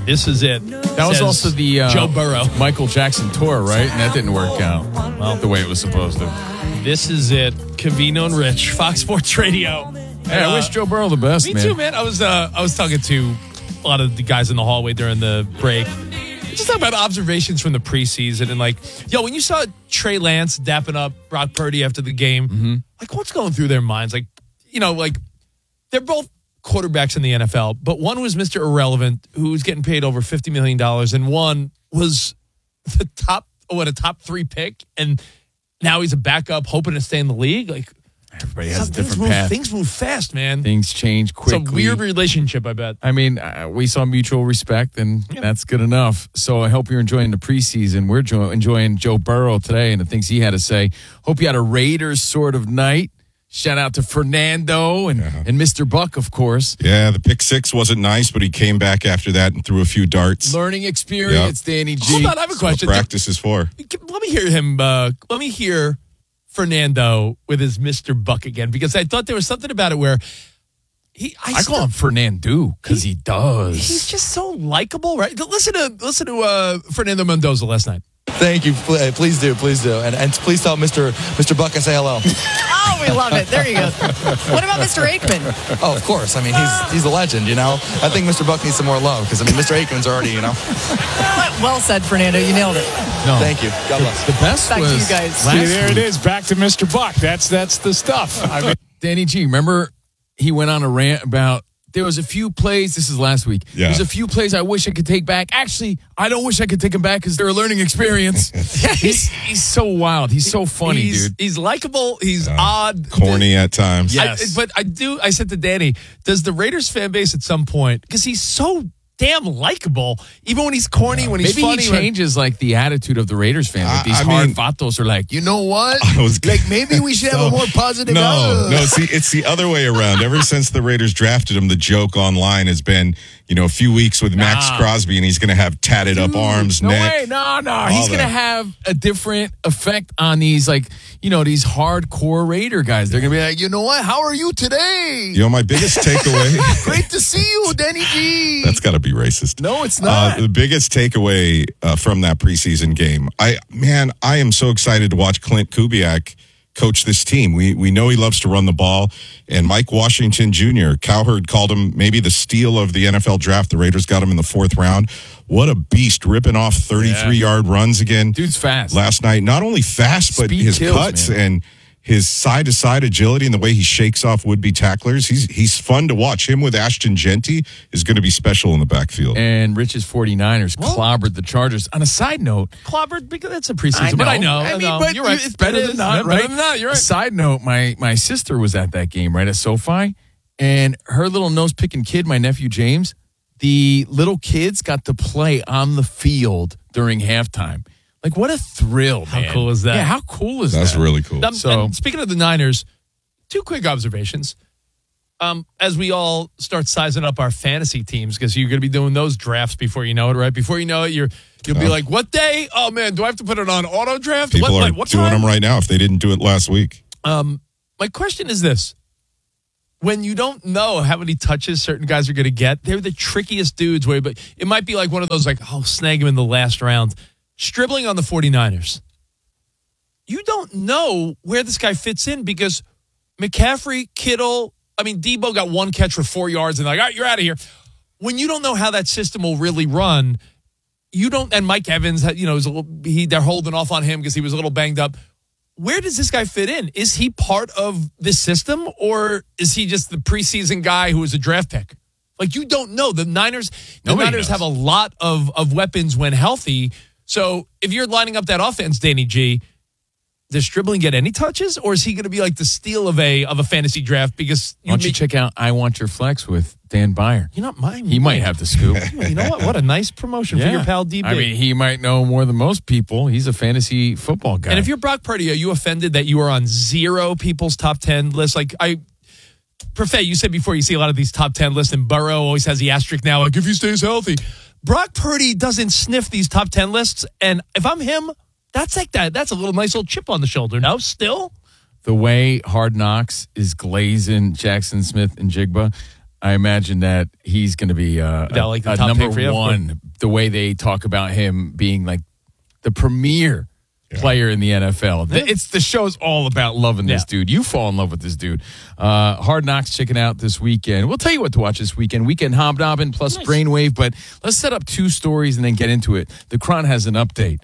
This is it. That was also the Joe Burrow. Michael Jackson tour, right? And that didn't work out the way it was supposed to. This is it. Covino and Rich, Fox Sports Radio. Hey, I wish Joe Burrow the best, Me man. too, man. I was talking to a lot of the guys in the hallway during the break. Just talking about observations from the preseason and when you saw Trey Lance dapping up Brock Purdy after the game, what's going through their minds? They're both quarterbacks in the NFL, but one was Mr. Irrelevant, who was getting paid over $50 million, and one was the top 3 pick, and now he's a backup hoping to stay in the league. Everybody has a different path. Things move fast, man. Things change quickly. It's a weird relationship, I bet. I mean, we saw mutual respect, and that's good enough. So I hope you're enjoying the preseason. We're enjoying Joe Burrow today and the things he had to say. Hope you had a Raiders sort of night. Shout out to Fernando and Mr. Buck, of course. Yeah, the pick six wasn't nice, but he came back after that and threw a few darts. Learning experience, Danny G. Hold on, I have a question. Practice is for. Let me hear him. Let me hear Fernando with his Mr. Buck again, because I thought there was something about it where I call him Fernando because he does. He's just so likable, right? Listen to Fernando Mendoza last night. Thank you. Please do. And please tell Mr. Buck I say hello. Oh, we love it. There you go. What about Mr. Aikman? Oh, of course. I mean, he's a legend, I think Mr. Buck needs some more love because, Mr. Aikman's already, Well said, Fernando. You nailed it. No. Thank you. God bless. The best Back was to you guys. See, there it is. Back to Mr. Buck. That's the stuff. Danny G, remember he went on a rant about there was a few plays. This is last week. Yeah. There's a few plays I wish I could take back. Actually, I don't wish I could take them back because they're a learning experience. He's so wild. He's so funny, dude. He's likable. He's odd. Corny at times. Yes. I said to Danny, does the Raiders fan base at some point, because he's so damn likable, even when he's corny, when he's Maybe funny. he changes the attitude of the Raiders fan. These hard vatos are you know what? Maybe we should have a more positive No, see, it's the other way around. Ever since the Raiders drafted him, the joke online has been, a few weeks with Max Crosby, and he's going to have tatted up arms, No neck. way. No. He's going to have a different effect on these, these hardcore Raider guys. They're going to be like, you know what? How are you today? My biggest takeaway. Great to see you, Danny G. That's got to be racist. No, it's not. The biggest takeaway from that preseason game, I am so excited to watch Clint Kubiak coach this team. We know he loves to run the ball, and Mike Washington Jr., Cowherd called him maybe the steal of the NFL draft. The Raiders got him in the 4th round. What a beast, ripping off 33-yard runs again. Dude's fast. Last night, not only fast, but Speed his kills, cuts man. and his side-to-side agility and the way he shakes off would-be tacklers. He's fun to watch. Him with Ashton Genty is going to be special in the backfield. And Rich's 49ers clobbered the Chargers. On a side note, Clobbered, because that's a preseason. But I know. But you're right. it's better than not, right? Better than not, you're right. Side note, my sister was at that game, right, at SoFi, and her little nose-picking kid, my nephew James, the little kids got to play on the field during halftime. What a thrill, man. How cool is that? Yeah, how cool is that? That's really cool. And speaking of the Niners, 2 quick observations. As we all start sizing up our fantasy teams, because you're going to be doing those drafts before you know it, right? Before you know it, you'll be like, what day? Oh, man, do I have to put it on auto draft? People are what doing time? them right now if they didn't do it last week. My question is this. When you don't know how many touches certain guys are going to get, they're the trickiest dudes. But it might be one of those, snag him in the last round. Stribling on the 49ers. You don't know where this guy fits in because McCaffrey, Kittle, Debo got 1 catch for 4 yards and all right, you're out of here. When you don't know how that system will really run, and Mike Evans, they're holding off on him because he was a little banged up. Where does this guy fit in? Is he part of this system, or is he just the preseason guy who was a draft pick? You don't know. The Niners have a lot of weapons when healthy. So if you're lining up that offense, Danny G, does Stribling get any touches, or is he going to be the steal of a fantasy draft? Because why don't you check out I Want Your Flex with Dan Byer? You're not mine. He might have the scoop. You know what? What a nice promotion for your pal DB. He might know more than most people. He's a fantasy football guy. And if you're Brock Purdy, are you offended that you are on 0 people's top 10 lists? Perfect, you said before you see a lot of these top 10 lists, and Burrow always has the asterisk now, if he stays healthy. Brock Purdy doesn't sniff these top 10 lists, and if I'm him, that's that's a nice little chip on the shoulder. No, still? The way Hard Knocks is glazing Jackson Smith and Jigba, I imagine that he's going to be like the a top number pick for you? one. The way they talk about him being like the premier player in the NFL. It's the show's all about loving this dude. You fall in love with this dude. Hard Knocks checking out this weekend. We'll tell you what to watch this weekend. Weekend Hobnobbing plus Brainwave. But let's set up 2 stories and then get into it. The Cron has an update.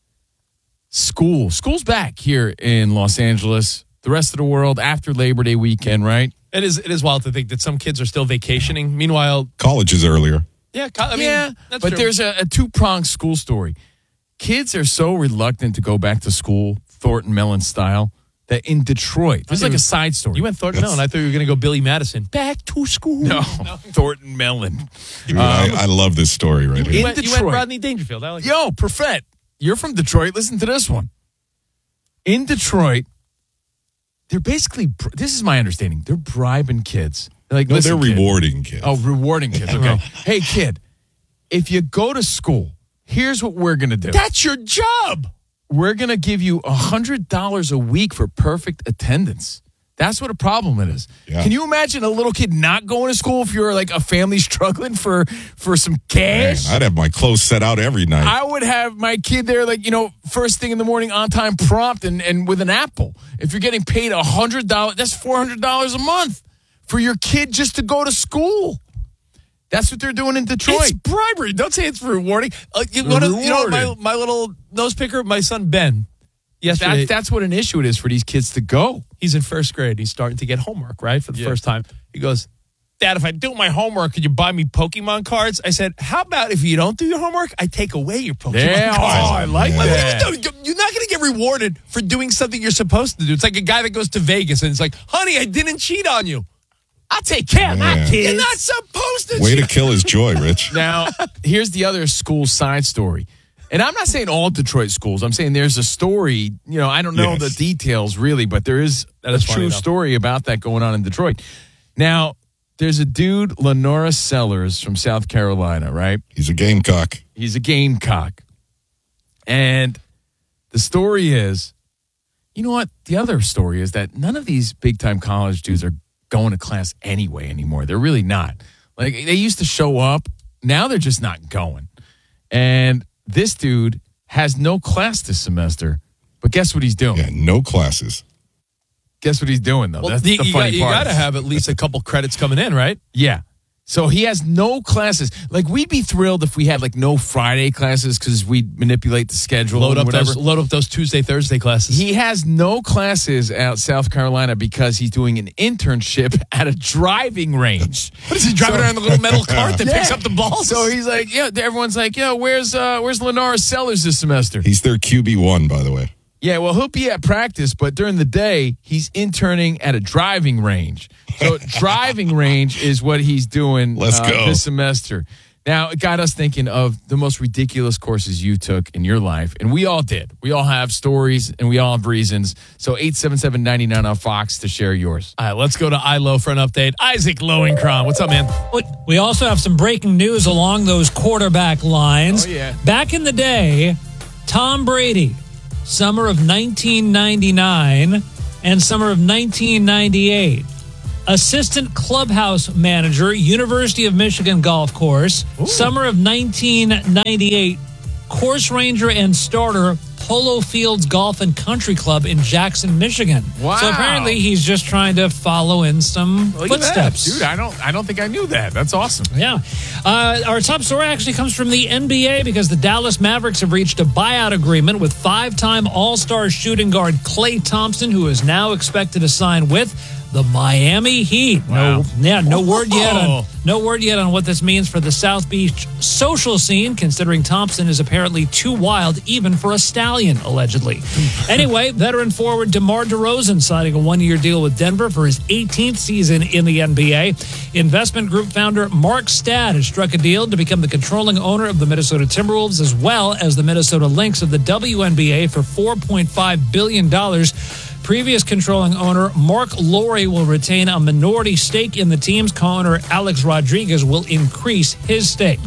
School's back here in Los Angeles. The rest of the world after Labor Day weekend, right? It is wild to think that some kids are still vacationing. Meanwhile, College is earlier. that's but true. there's a 2-pronged school story. Kids are so reluctant to go back to school, Thornton Mellon style, that in Detroit, there's like a side story. You went Thornton Mellon. I thought you were going to go Billy Madison. Back to school. No, Thornton Mellon. Dude, I love this story right here. You went Detroit. Rodney Dangerfield. I like Yo, Perfett, you're from Detroit. Listen to this one. In Detroit, they're basically, this is my understanding, they're bribing kids. They're like, No, they're listen, kid. rewarding kids. Oh, rewarding kids. Okay. Hey, kid, if you go to school, here's what we're going to do. That's your job. We're going to give you $100 a week for perfect attendance. That's what a problem it is. Yeah. Can you imagine a little kid not going to school if you're like a family struggling for some cash? Man, I'd have my clothes set out every night. I would have my kid there, like, first thing in the morning, on time, prompt, and with an apple. If you're getting paid $100, that's $400 a month for your kid just to go to school. That's what they're doing in Detroit. It's bribery. Don't say it's rewarding. My little nose picker, my son Ben. Yesterday, That's what an issue it is for these kids to go. he's in first grade. He's starting to get homework, right, for the first time. He goes, Dad, if I do my homework, could you buy me Pokemon cards? I said, how about if you don't do your homework, I take away your Pokemon cards? I like Like, that. what are you doing? You're not going to get rewarded for doing something you're supposed to do. It's like a guy that goes to Vegas and it's like, honey, I didn't cheat on you. I'll take care of my Yeah. kids. You're not supposed to Way cheat. to kill his joy, Rich. Now, here's the other school side story. And I'm not saying all Detroit schools. I'm saying there's a story. I don't know the details really, but there is a is funny, true though. story about that going on in Detroit. Now, there's a dude, Lenora Sellers from South Carolina, right? He's a gamecock. He's a gamecock. And the story is, you know what? The other story is that none of these big-time college dudes are going to class anyway anymore. They're really not. Like, they used to show up. Now they're just not going. And this dude has no class this semester. But guess what he's doing? Yeah, no classes. Guess what he's doing, though? Well, That's the funny part. You got to have at least a couple credits coming in, right? Yeah. So he has no classes. Like, we'd be thrilled if we had, like, no Friday classes because we'd manipulate the schedule Load and up whatever. those Tuesday, Thursday classes. He has no classes at South Carolina because he's doing an internship at a driving range. What is he driving around the little metal cart that picks up the balls? So he's like, everyone's like, where's Lenora Sellers this semester? He's their QB1, by the way. Yeah, well, he'll be at practice, but during the day, he's interning at a driving range. So driving range is what he's doing Let's go. this semester. Now, it got us thinking of the most ridiculous courses you took in your life, and we all did. We all have stories, and we all have reasons. So 877-99 on Fox to share yours. All right, let's go to ILO for an update. Isaac Lowenkron, what's up, man? We also have some breaking news along those quarterback lines. Oh, yeah. Back in the day, Tom Brady, summer of 1999 and summer of 1998. Assistant clubhouse manager, University of Michigan golf course. Summer of 1998, course ranger and starter, Polo Fields Golf and Country Club in Jackson, Michigan. Wow. So apparently he's just trying to follow in some Look at that. footsteps. Dude, I don't think I knew that. That's awesome. Yeah. Our top story actually comes from the NBA because the Dallas Mavericks have reached a buyout agreement with 5-time All-Star shooting guard Klay Thompson, who is now expected to sign with the Miami Heat. Wow. No word yet on what this means for the South Beach social scene, considering Thompson is apparently too wild even for a stallion, allegedly. Anyway, veteran forward DeMar DeRozan signing a 1-year deal with Denver for his 18th season in the NBA. Investment group founder Mark Stad has struck a deal to become the controlling owner of the Minnesota Timberwolves as well as the Minnesota Lynx of the WNBA for $4.5 billion. Previous controlling owner Mark Lowry will retain a minority stake in the team's co-owner Alex Rodriguez will increase his stake.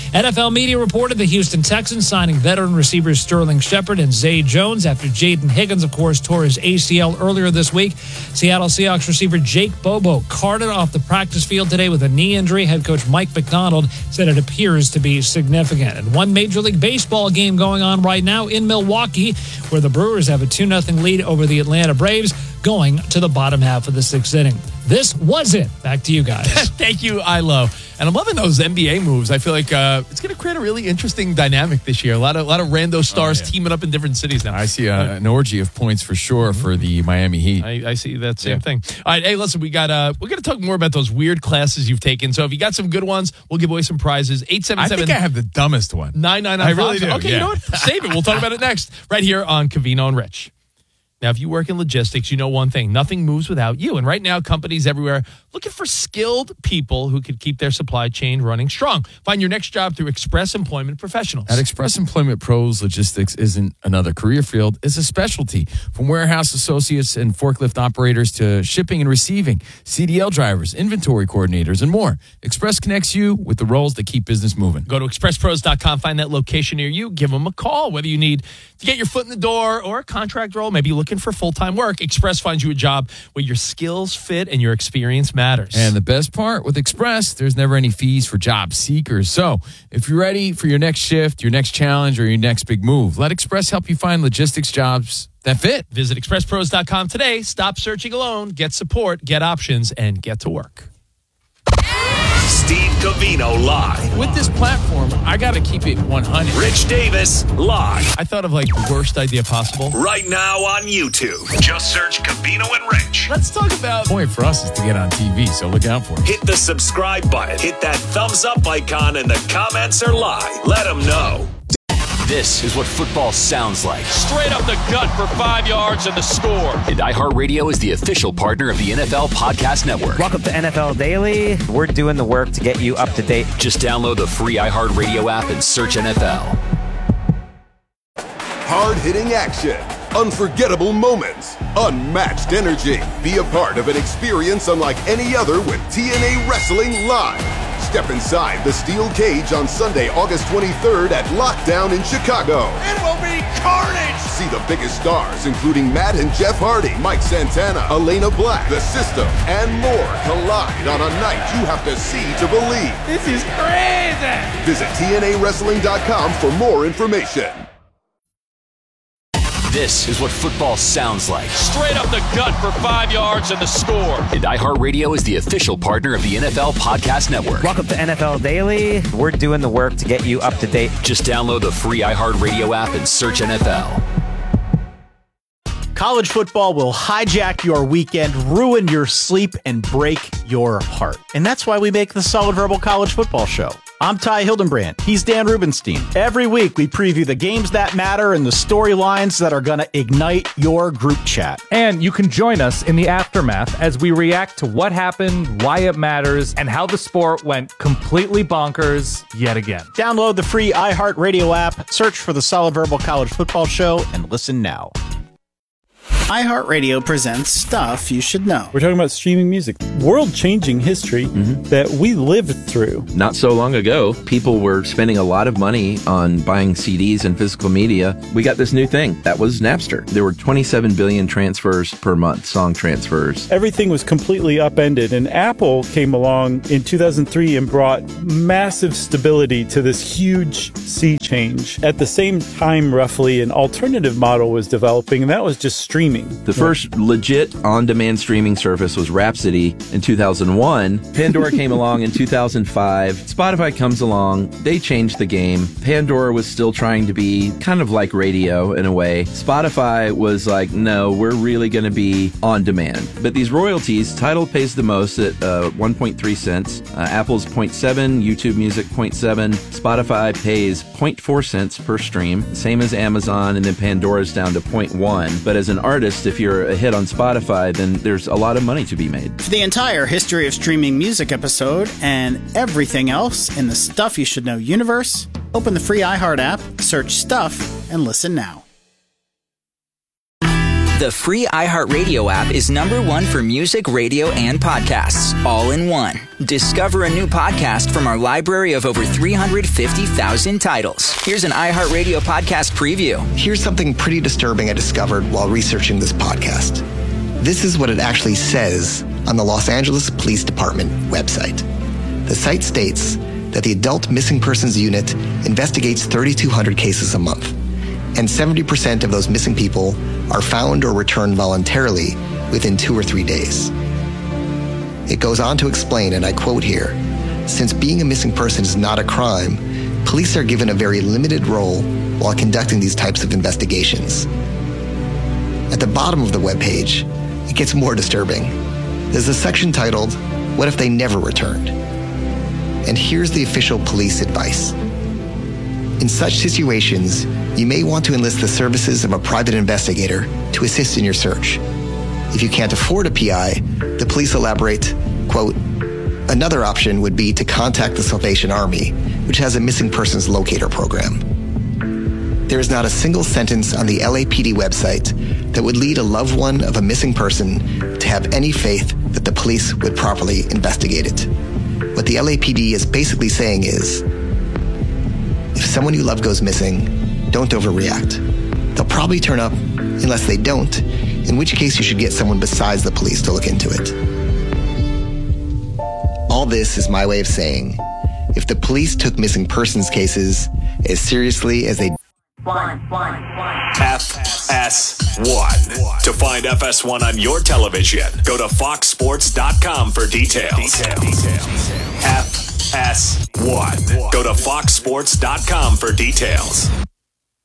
NFL media reported the Houston Texans signing veteran receivers Sterling Shepard and Zay Jones after Jaden Higgins, of course, tore his ACL earlier this week. Seattle Seahawks receiver Jake Bobo carted off the practice field today with a knee injury. Head coach Mike McDonald said it appears to be significant. And one Major League Baseball game going on right now in Milwaukee, where the Brewers have a 2-0 lead over the Atlanta Braves, going to the bottom half of the sixth inning. This was it. Back to you guys. Thank you, Ilo. And I'm loving those NBA moves. I feel like it's going to create a really interesting dynamic this year. A lot of rando stars teaming up in different cities now. I see an orgy of points for sure for the Miami Heat. I see that same thing. All right, hey, listen, we're going to talk more about those weird classes you've taken. So if you got some good ones, we'll give away some prizes. 877. I think I have the dumbest one. 999. I really do. Okay, you know what? Save it. We'll talk about it next, right here on Covino and Rich. Now, if you work in logistics, you know one thing. Nothing moves without you. And right now, companies everywhere looking for skilled people who could keep their supply chain running strong. Find your next job through Express Employment Professionals. At Express Employment Pros, logistics isn't another career field. It's a specialty. From warehouse associates and forklift operators to shipping and receiving, CDL drivers, inventory coordinators, and more. Express connects you with the roles that keep business moving. Go to expresspros.com, find that location near you, give them a call. Whether you need to get your foot in the door or a contract role, maybe you're looking for full-time work, Express finds you a job where your skills fit and your experience matters. And the best part with Express, there's never any fees for job seekers. So if you're ready for your next shift, your next challenge, or your next big move, let Express help you find logistics jobs that fit. Visit expresspros.com today. Stop searching alone. Get support, get options, and get to work. Steve Covino live. With this platform, I got to keep it 100. Rich Davis live. I thought of like the worst idea possible. Right now on YouTube. Just search Covino and Rich. Let's talk about... The point for us is to get on TV, so look out for it. Hit the subscribe button. Hit that thumbs up icon, and the comments are live. Let them know. This is what football sounds like. Straight up the gut for 5 yards and the score. And iHeartRadio is the official partner of the NFL Podcast Network. Welcome to NFL Daily. We're doing the work to get you up to date. Just download the free iHeartRadio app and search NFL. Hard-hitting action, unforgettable moments, unmatched energy. Be a part of an experience unlike any other with TNA Wrestling Live. Step inside the steel cage on Sunday, August 23rd at Lockdown in Chicago. It will be carnage! See the biggest stars, including Matt and Jeff Hardy, Mike Santana, Elena Black, The System, and more collide on a night you have to see to believe. This is crazy! Visit TNAWrestling.com for more information. This is what football sounds like. Straight up the gut for 5 yards and the score. And iHeartRadio is the official partner of the NFL Podcast Network. Welcome to NFL Daily. We're doing the work to get you up to date. Just download the free iHeartRadio app and search NFL. College football will hijack your weekend, ruin your sleep, and break your heart. And that's why we make the Solid Verbal College Football Show. I'm Ty Hildenbrand. He's Dan Rubenstein. Every week, we preview the games that matter and the storylines that are going to ignite your group chat. And you can join us in the aftermath as we react to what happened, why it matters, and how the sport went completely bonkers yet again. Download the free iHeartRadio app, search for the Solid Verbal College Football Show, and listen now. iHeartRadio presents Stuff You Should Know. We're talking about streaming music, world-changing history that we lived through. Not so long ago, people were spending a lot of money on buying CDs and physical media. We got this new thing. That was Napster. There were 27 billion transfers per month, song transfers. Everything was completely upended, and Apple came along in 2003 and brought massive stability to this huge sea change. At the same time, roughly, an alternative model was developing, and that was just streaming. The first legit on-demand streaming service was Rhapsody in 2001. Pandora came along in 2005. Spotify comes along. They changed the game. Pandora was still trying to be kind of like radio in a way. Spotify was like, no, we're really going to be on demand. But these royalties, Tidal pays the most at 1.3 cents. Apple's 0.7, YouTube Music 0.7. Spotify pays 0.4 cents per stream, same as Amazon, and then Pandora's down to 0.1. But as an artist, if you're a hit on Spotify, then there's a lot of money to be made. For the entire history of streaming music episode and everything else in the Stuff You Should Know universe, open the free iHeart app, search Stuff, and listen now. The free iHeartRadio app is #1 for music, radio, and podcasts, all in one. Discover a new podcast from our library of over 350,000 titles. Here's an iHeartRadio podcast preview. Here's something pretty disturbing I discovered while researching this podcast. This is what it actually says on the Los Angeles Police Department website. The site states that the Adult Missing Persons Unit investigates 3,200 cases a month, and 70% of those missing people are found or returned voluntarily within 2 or 3 days. It goes on to explain, and I quote here, "Since being a missing person is not a crime, police are given a very limited role while conducting these types of investigations." At the bottom of the webpage, it gets more disturbing. There's a section titled, "What if they never returned?" And here's the official police advice. In such situations, you may want to enlist the services of a private investigator to assist in your search. If you can't afford a PI, the police elaborate, quote, "Another option would be to contact the Salvation Army, which has a missing persons locator program." There is not a single sentence on the LAPD website that would lead a loved one of a missing person to have any faith that the police would properly investigate it. What the LAPD is basically saying is, if someone you love goes missing, don't overreact. They'll probably turn up unless they don't, in which case you should get someone besides the police to look into it. All this is my way of saying, if the police took missing persons cases as seriously as they FS1. To find FS1 on your television, go to foxsports.com for details. FS1. Go to foxsports.com for details.